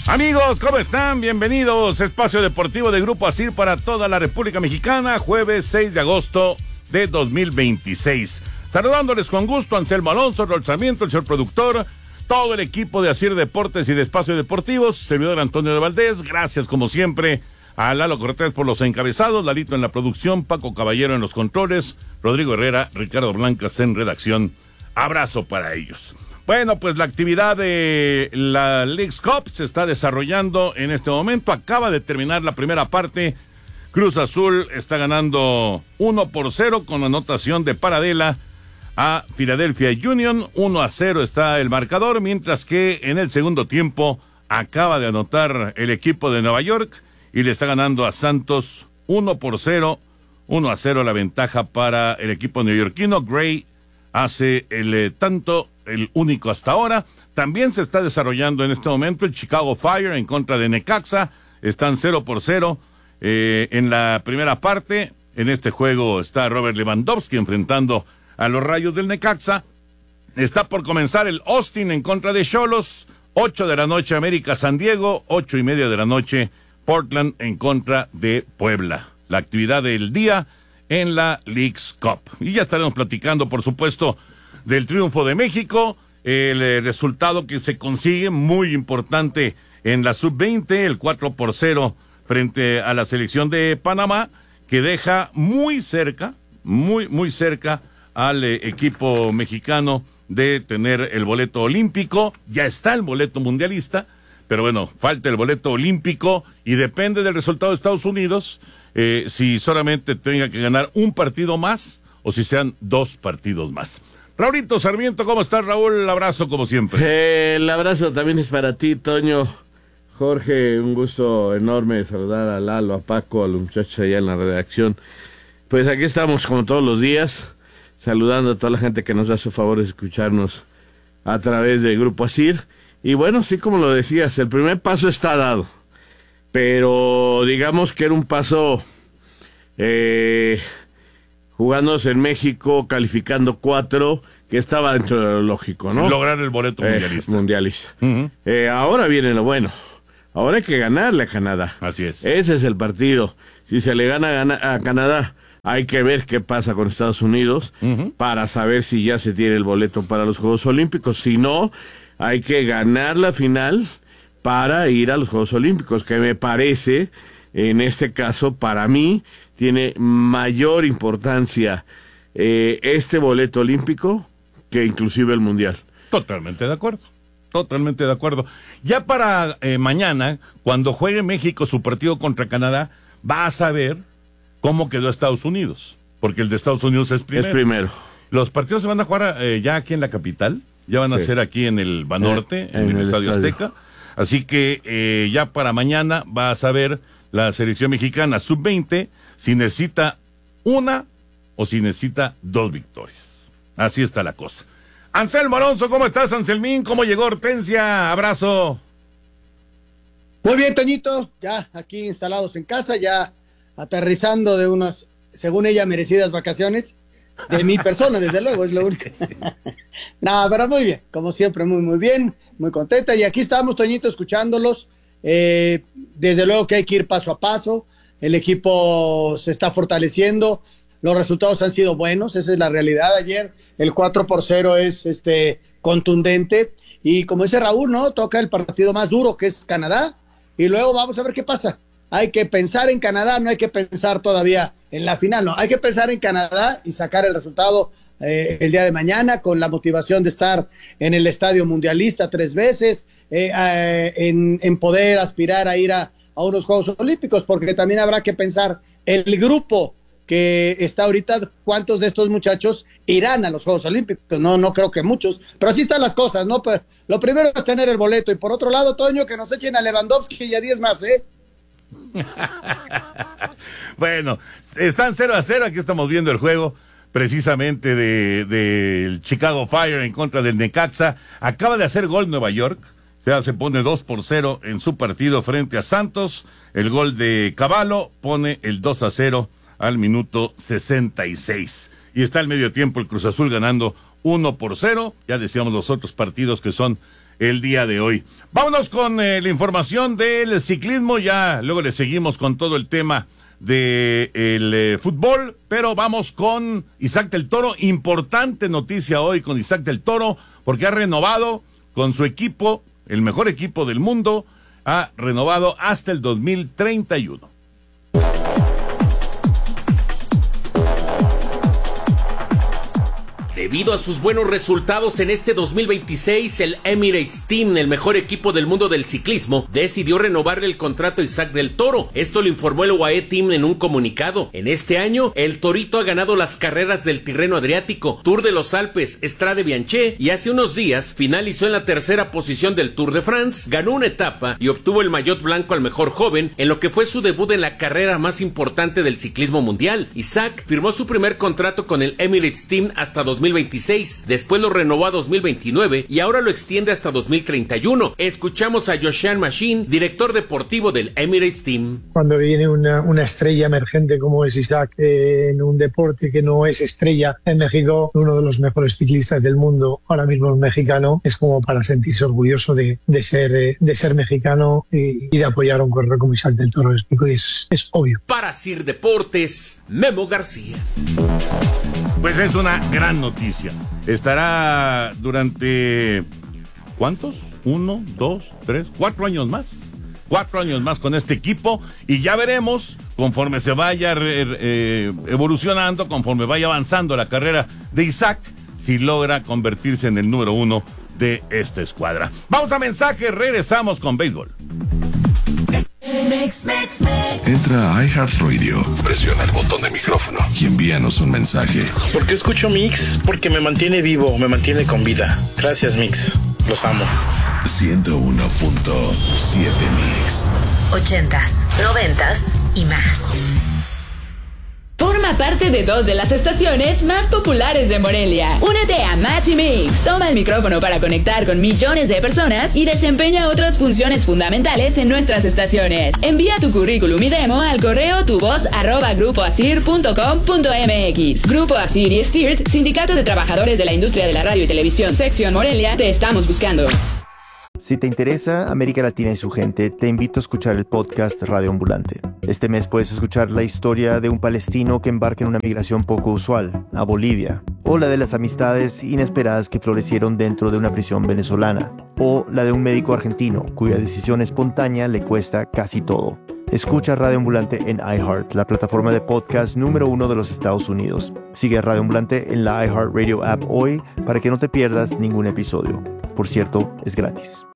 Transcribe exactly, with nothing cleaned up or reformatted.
Amigos, ¿cómo están? Bienvenidos. Espacio Deportivo de Grupo Asir para toda la República Mexicana, jueves seis de agosto de dos mil veintiséis. Saludándoles con gusto, Anselmo Alonso, Rol Sarmiento, el señor productor, todo el equipo de Asir Deportes y de Espacio Deportivos, servidor Antonio de Valdés. Gracias, como siempre, a Lalo Cortés por los encabezados, Lalito en la producción, Paco Caballero en los controles, Rodrigo Herrera, Ricardo Blancas en redacción. Abrazo para ellos. Bueno, pues la actividad de la Leagues Cup se está desarrollando en este momento. Acaba de terminar la primera parte. Cruz Azul está ganando uno por cero con anotación de Paradela a Philadelphia Union. uno a cero está el marcador, mientras que en el segundo tiempo acaba de anotar el equipo de Nueva York y le está ganando a Santos uno por cero. uno a cero la ventaja para el equipo neoyorquino. Gray hace el eh, tanto, el único hasta ahora. También se está desarrollando en este momento el Chicago Fire en contra de Necaxa. Están cero por cero eh, en la primera parte. En este juego está Robert Lewandowski enfrentando a los Rayos del Necaxa. Está por comenzar el Austin en contra de Xolos. ocho de la noche América San Diego. ocho y media de la noche Portland en contra de Puebla. La actividad del día en la Leagues Cup. Y ya estaremos platicando, por supuesto, del triunfo de México, el eh, resultado que se consigue, muy importante en la sub veinte, el cuatro por cero frente a la selección de Panamá, que deja muy cerca, muy, muy cerca al eh, equipo mexicano de tener el boleto olímpico. Ya está el boleto mundialista, pero bueno, falta el boleto olímpico y depende del resultado de Estados Unidos, Eh, si solamente tenga que ganar un partido más o si sean dos partidos más. Raulito Sarmiento, ¿cómo estás, Raúl? El abrazo como siempre. Eh, el abrazo también es para ti, Toño. Jorge, un gusto enorme saludar a Lalo, a Paco, a los muchachos allá en la redacción. Pues aquí estamos como todos los días, saludando a toda la gente que nos da su favor de escucharnos a través del Grupo Asir. Y bueno, sí, como lo decías, el primer paso está dado. Pero digamos que era un paso eh, jugándose en México, calificando cuatro, que estaba dentro de lo lógico, ¿no? Lograr el boleto mundialista. Eh, mundialista. Uh-huh. eh, ahora viene lo bueno. Ahora hay que ganarle a Canadá. Así es. Ese es el partido. Si se le gana, gana a Canadá, hay que ver qué pasa con Estados Unidos uh-huh. para saber si ya se tiene el boleto para los Juegos Olímpicos. Si no, hay que ganar la final para ir a los Juegos Olímpicos, que me parece, en este caso, para mí, tiene mayor importancia eh, este boleto olímpico que inclusive el Mundial. Totalmente de acuerdo, totalmente de acuerdo. Ya para eh, mañana, cuando juegue México su partido contra Canadá, va a saber cómo quedó Estados Unidos, porque el de Estados Unidos es primero. Es primero. Los partidos se van a jugar eh, ya aquí en la capital, ya van sí. a ser aquí en el Banorte, eh, en, en el, el Estadio Azteca. Así que eh, ya para mañana va a saber la selección mexicana sub veinte si necesita una o si necesita dos victorias. Así está la cosa. Anselmo Alonso, ¿cómo estás, Anselmín? ¿Cómo llegó Hortensia? Abrazo. Muy bien, Toñito. Ya aquí instalados en casa, ya aterrizando de unas, según ella, merecidas vacaciones. De mi persona, desde luego, es lo único. Nada, pero muy bien, como siempre, muy, muy bien, muy contenta. Y aquí estamos, Toñito, escuchándolos. Eh, desde luego que hay que ir paso a paso. El equipo se está fortaleciendo. Los resultados han sido buenos, esa es la realidad. Ayer el cuatro por cero es este contundente. Y como dice Raúl, ¿no? Toca el partido más duro, que es Canadá. Y luego vamos a ver qué pasa. Hay que pensar en Canadá, no hay que pensar todavía en la final, no, hay que pensar en Canadá y sacar el resultado eh, el día de mañana con la motivación de estar en el estadio mundialista tres veces, eh, eh, en, en poder aspirar a ir a, a unos Juegos Olímpicos, porque también habrá que pensar el grupo que está ahorita, cuántos de estos muchachos irán a los Juegos Olímpicos. No, no creo que muchos, pero así están las cosas, ¿no? Pero lo primero es tener el boleto, y por otro lado, Toño, que nos echen a Lewandowski y a diez más, ¿eh? Bueno, están cero a cero, aquí estamos viendo el juego precisamente de, de el Chicago Fire en contra del Necaxa. Acaba de hacer gol Nueva York, ya se pone dos por cero en su partido frente a Santos. El gol de Cavallo pone el dos a cero al minuto sesenta y seis. Y está al medio tiempo el Cruz Azul ganando uno por cero. Ya decíamos los otros partidos que son el día de hoy. Vámonos con eh, la información del ciclismo, ya luego le seguimos con todo el tema de el eh, fútbol, pero vamos con Isaac del Toro. Importante noticia hoy con Isaac del Toro, porque ha renovado con su equipo, el mejor equipo del mundo, ha renovado hasta el dos mil treinta y uno. Debido a sus buenos resultados en este dos mil veintiséis, el Emirates Team, el mejor equipo del mundo del ciclismo, decidió renovarle el contrato a Isaac del Toro. Esto lo informó el U A E Team en un comunicado. En este año, el Torito ha ganado las carreras del Tirreno Adriático, Tour de los Alpes, Strade Bianche, y hace unos días finalizó en la tercera posición del Tour de France, ganó una etapa y obtuvo el maillot blanco al mejor joven, en lo que fue su debut en la carrera más importante del ciclismo mundial. Isaac firmó su primer contrato con el Emirates Team hasta dos mil veintiséis, después lo renovó a dos mil veintinueve y ahora lo extiende hasta dos mil treinta y uno. Escuchamos a Joshan Machine, director deportivo del Emirates Team. Cuando viene una, una estrella emergente como es Isaac eh, en un deporte que no es estrella en México, uno de los mejores ciclistas del mundo ahora mismo es mexicano, es como para sentirse orgulloso de, de, ser, eh, de ser mexicano y, y de apoyar a un corredor como Isaac del Toro, y es, es obvio. Para Sir Deportes, Memo García. Pues es una gran noticia. Estará durante, ¿cuántos? Uno, dos, tres, cuatro años más. Cuatro años más con este equipo y ya veremos, conforme se vaya eh, evolucionando, conforme vaya avanzando la carrera de Isaac, si logra convertirse en el número uno de esta escuadra. Vamos a mensaje, regresamos con béisbol. Entra a iHeartRadio, presiona el botón de micrófono y envíanos un mensaje. ¿Por qué escucho Mix? Porque me mantiene vivo, me mantiene con vida. Gracias, Mix. Los amo. ciento uno punto siete Mix. Ochentas, noventas y más. Forma parte de dos de las estaciones más populares de Morelia. Únete a Match y Mix. Toma el micrófono para conectar con millones de personas y desempeña otras funciones fundamentales en nuestras estaciones. Envía tu currículum y demo al correo tuvoz arroba grupo asir punto com punto mx. Grupo Asir y Stirt, Sindicato de Trabajadores de la Industria de la Radio y Televisión, Sección Morelia, te estamos buscando. Si te interesa América Latina y su gente, te invito a escuchar el podcast Radio Ambulante. Este mes puedes escuchar la historia de un palestino que embarca en una migración poco usual, a Bolivia, o la de las amistades inesperadas que florecieron dentro de una prisión venezolana, o la de un médico argentino cuya decisión espontánea le cuesta casi todo. Escucha Radio Ambulante en iHeart, la plataforma de podcast número uno de los Estados Unidos. Sigue a Radio Ambulante en la iHeartRadio app hoy para que no te pierdas ningún episodio. Por cierto, es gratis.